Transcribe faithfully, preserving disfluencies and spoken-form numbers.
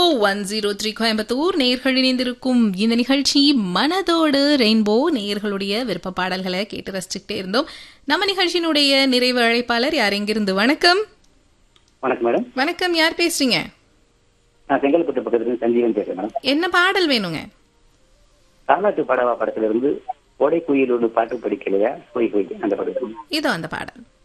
One zero three Coimbatore நேயர்கள் இணைந்திருக்கும் இந்த நிகழ்ச்சி மனதோடு ரெயின்போ. நேயர்களுடைய விருப்ப பாடல்களை கேட்டு ரசிச்சுக்கிட்டே இருந்தோம். நம்ம நிகழ்ச்சியினுடைய நிறைவு அழைப்பாளர் யார், எங்கிருந்து? வணக்கம். வணக்கம் மேடம். வணக்கம், யார் பேசுறீங்க? நான் செங்கல்பட்டு பக்கத்துல சஞ்சீவன் பேசுறேன் மேடம். என்ன பாடல் வேணுங்க? தாலாட்டு பாடவா படத்துல இருந்து கோடை குயில் ஒன்று பாட்டு படிக்கலையா போய் போய் அந்த படத்துல இதோ அந்த பாடல்.